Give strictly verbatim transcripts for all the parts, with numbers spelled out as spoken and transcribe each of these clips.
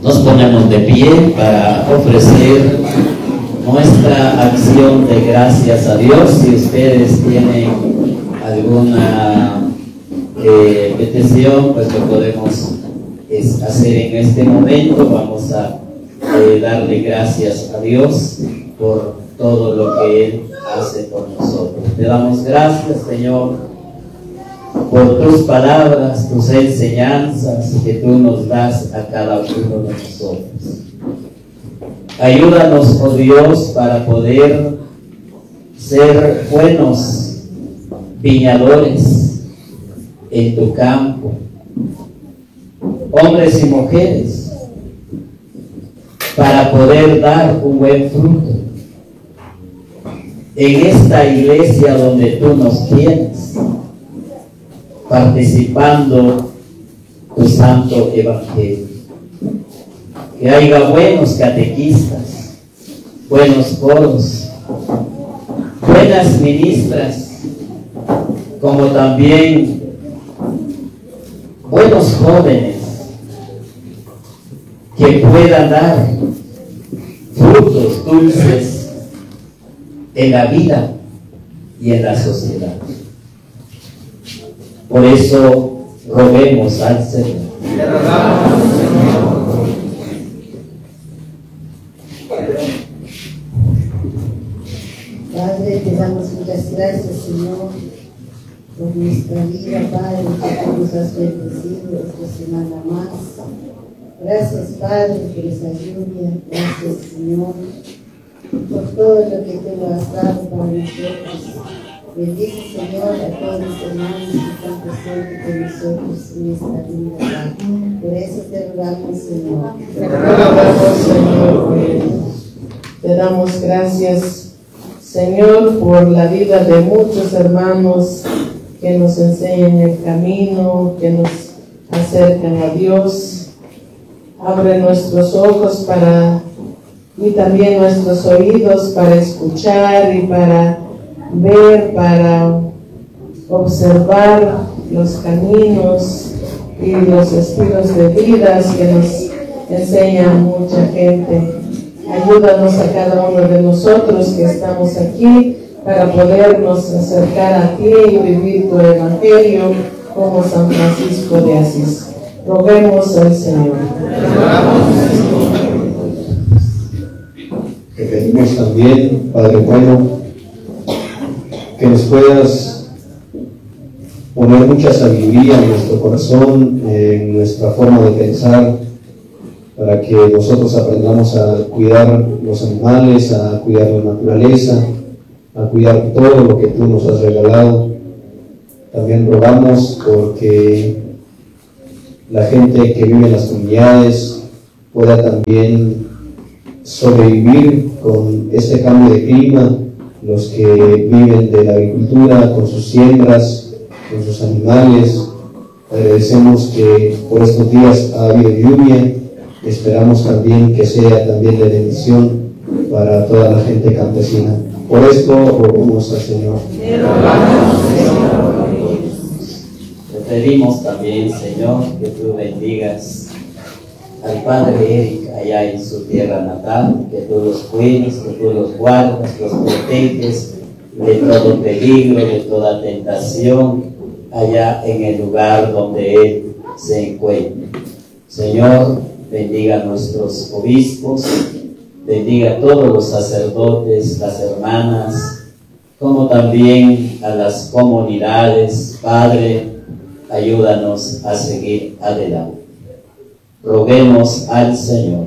Nos ponemos de pie para ofrecer nuestra acción de gracias a Dios. Si ustedes tienen alguna eh, petición, pues lo podemos es, hacer en este momento. Vamos a eh, darle gracias a Dios por todo lo que Él hace por nosotros. Te damos gracias, Señor, por tus palabras, tus enseñanzas que tú nos das a cada uno de nosotros. Ayúdanos, oh Dios, para poder ser buenos viñadores en tu campo, hombres y mujeres, para poder dar un buen fruto en esta iglesia donde tú nos tienes, participando tu santo evangelio. Que haya buenos catequistas, buenos coros, buenas ministras, como también buenos jóvenes que puedan dar frutos dulces en la vida y en la sociedad. Por eso roguemos al Señor. Padre, te damos muchas gracias, Señor, por nuestra vida, Padre, que tú nos has bendecido esta semana más. Gracias, Padre, por esa lluvia. Gracias, Señor, por todo lo que tú nos has dado para nosotros. Bendice, Señor, a todos los hermanos que están presentes con nosotros en esta vida. Por eso te rogamos, Señor. Te rogamos, Señor, por ellos. Te damos gracias, Señor, por la vida de muchos hermanos que nos enseñan el camino, que nos acercan a Dios. Abre nuestros ojos para y también nuestros oídos para escuchar y para ver, para observar los caminos y los estilos de vida que nos enseñan mucha gente. Ayúdanos a cada uno de nosotros que estamos aquí para podernos acercar a ti y vivir tu evangelio como San Francisco de Asís. Roguemos al Señor. Te pedimos también, Padre bueno, que nos puedas poner mucha sabiduría en nuestro corazón, en nuestra forma de pensar, para que nosotros aprendamos a cuidar los animales, a cuidar la naturaleza, a cuidar todo lo que tú nos has regalado. También rogamos porque la gente que vive en las comunidades pueda también sobrevivir con este cambio de clima, los que viven de la agricultura, con sus siembras, con sus animales. Agradecemos que por estos días ha habido lluvia. Esperamos también que sea también de bendición para toda la gente campesina. Por esto rogamos al Señor. Te pedimos también, Señor, que tú bendigas al Padre Eric allá en su tierra natal, que tú los cuides, que tú los guardas, los proteges de todo peligro, de toda tentación, allá en el lugar donde Él se encuentra. Señor, bendiga a nuestros obispos, bendiga a todos los sacerdotes, las hermanas, como también a las comunidades. Padre, ayúdanos a seguir adelante. Roguemos al Señor.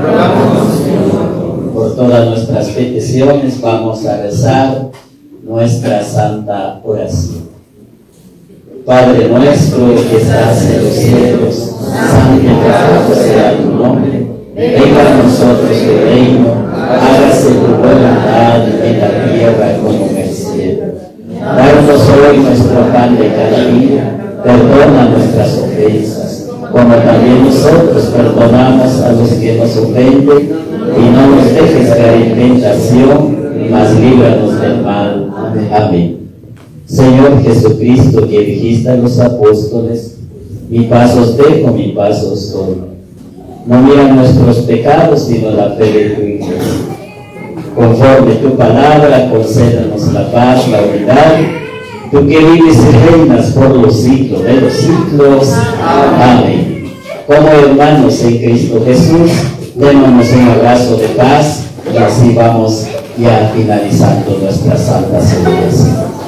Por todas nuestras peticiones vamos a rezar nuestra santa oración. Padre nuestro que estás en los cielos, santificado sea tu nombre. Venga a nosotros tu reino, hágase tu voluntad en la tierra como en el cielo. Danos hoy nuestro pan de cada día, perdona nuestras ofensas, como también nosotros perdonamos a los que nos ofenden, y no nos dejes caer en tentación, mas líbranos del mal. Amén. Señor Jesucristo, que dijiste a los apóstoles: mi paz os dejo, mi paz os doy. no mira nuestros pecados, sino la fe de tu Iglesia. Conforme tu palabra, concédanos la paz, la unidad, tú que vives y reinas por los siglos de los siglos. Amén. Como hermanos en Cristo Jesús, démonos un abrazo de paz y así vamos ya finalizando nuestra santa celebración.